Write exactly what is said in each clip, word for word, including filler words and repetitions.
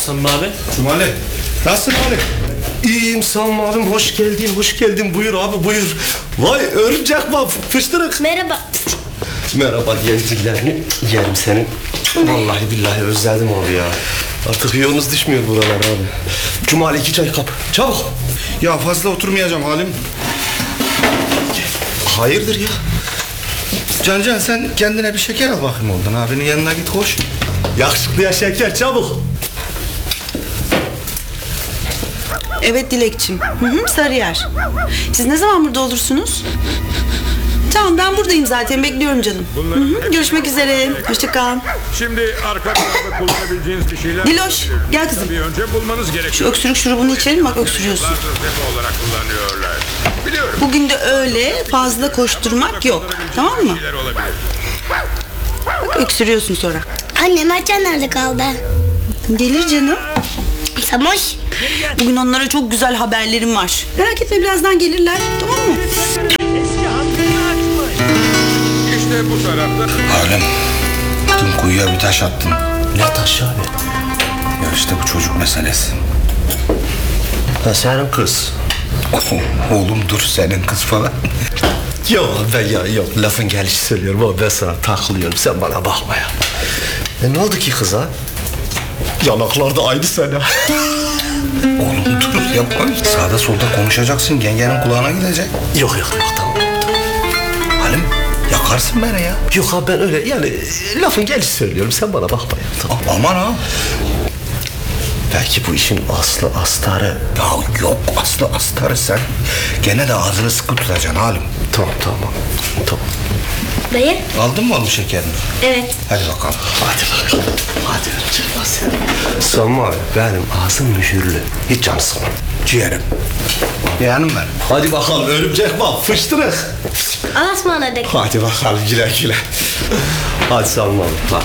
Samim abi? Cumali. Nasılsın Ali? İyiyim Samim abim, hoş geldin, hoş geldin. Buyur abi, buyur. Vay örümcek var, fıştırık. Merhaba. Merhaba diyeceğini yerim senin. Vallahi billahi özledim abi ya. Artık yolunuz düşmüyor buralar abi. Cumali iki çay kap, çabuk. Ya fazla oturmayacağım Halim. Hayırdır ya? Can Can sen kendine bir şeker al bakayım oradan. Abinin yanına git koş. Yakışıklıya şeker, çabuk. Evet Dilekçim. Hı hı, Sarıyer. Siz ne zaman burada olursunuz? Tamam, ben buradayım zaten, bekliyorum canım. Hı hı, görüşmek üzere. Hoşça kalın. Şimdi arka tarafta kullanabileceğiniz bir şeyler... Diloş, gel kızım. Tabii önce bulmanız gerekiyor. Şu öksürük şurubunu içelim, bak öksürüyorsun. Yıllardır depo olarak kullanıyorlar. Biliyorum. Bugün de öyle fazla koşturmak yok. Tamam mı? Şeyler olabilir. Bak öksürüyorsun sonra. Anne Mertcan nerede kaldı? Gelir canım. Samoş. Bugün onlara çok güzel haberlerim var. Merak etme, birazdan gelirler. Tamam mı? İşte bu tarafta... Halim. Dün kuyuya bir taş attın. Ne taşı abi? Ya işte bu çocuk meselesi. Ha senin kız. Oğlum dur senin kız falan. Yok ben ya yok lafın gelişi söylüyorum ama ben sana takılıyorum, sen bana bakma ya. E ne oldu ki kıza? Yanaklar da aynı sana. Oğlum dur yapma. Sağda solda konuşacaksın. Yengenin kulağına gidecek. Yok yok yok tamam. Halim yakarsın beni ya. Yok abi ben öyle yani e, lafın gelişi söylüyorum, sen bana bakma ya. Tamam. Aman ha. Belki bu işin aslı astarı. Ya yok aslı astarı sen. Gene de ağzını sıkı tutacaksın Halim. Tamam tamam tamam. Dayı. Aldın mı oğlum şekerini? Evet. Hadi bakalım. Hadi bakalım. Hadi çıkma sen. Samim abi benim ağzım mühürlü. Hiç canı sıkma. Ciğerim. Yeğenim ben. Hadi bakalım örümcek var, fıştırık. Anlatmadık. Hadi bakalım güle güle. Hadi Samim abi hadi.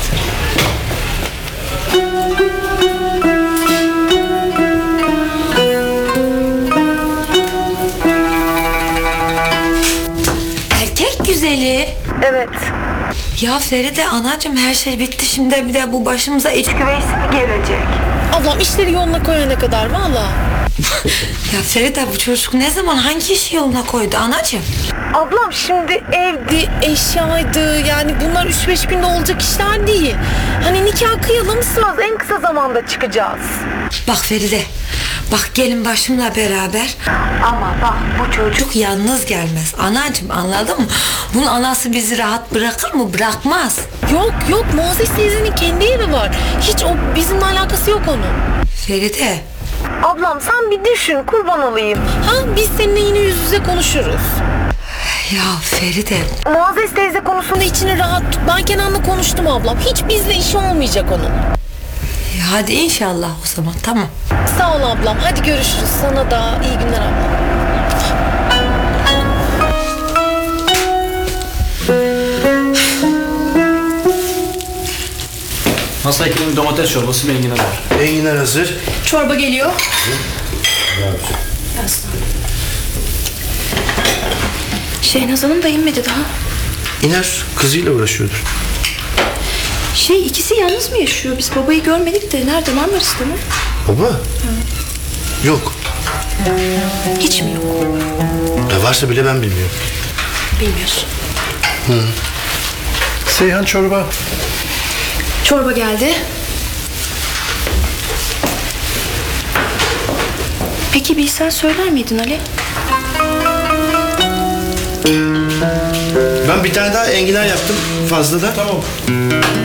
Erkek güzeli. Evet. Ya Feride anacığım, her şey bitti, şimdi bir de bu başımıza iç güveysi mi gelecek? Ablam işleri yoluna koyana kadar valla. Ya Feride, bu çocuk ne zaman hangi işi yoluna koydu anacığım? Ablam şimdi evdi, eşyaydı, yani bunlar üç beş günde olacak işler değil. Hani nikah kıyalım, söz en kısa zamanda çıkacağız. Bak Feride, bak gelin başımla beraber. Ama bak bu çocuk yalnız gelmez anacığım, anladın mı? Bunun anası bizi rahat bırakır mı? Bırakmaz. Yok yok, Muazzez teyzenin kendi evi var. Hiç o bizimle alakası yok onun. Feride. Ablam sen bir düşün, kurban olayım. Ha, biz seninle yine yüz yüze konuşuruz. Ya Feride. Muazzez teyze konusunda içini rahat tut. Ben Kenan'la konuştum ablam. Hiç bizle işi olmayacak onun. Ya hadi inşallah o zaman, tamam. Sağ ol ablam. Hadi görüşürüz. Sana da iyi günler ablam. Masaya ekmeğin domates çorbası ve enginar var. Enginar hazır. Çorba geliyor. Şehnaz Hanım da inmedi daha. İner kızıyla uğraşıyordur. Şey, ikisi yalnız mı yaşıyor? Biz babayı görmedik de nerede, Marmaris'te mi? Baba? Yok. Hiç mi yok? Ne varsa bile ben bilmiyorum. Bilmiyorsun. Seyhan çorba. Çorba geldi. Peki bilsen söyler miydin Ali? Ben bir tane daha enginar yaptım fazla da. Tamam.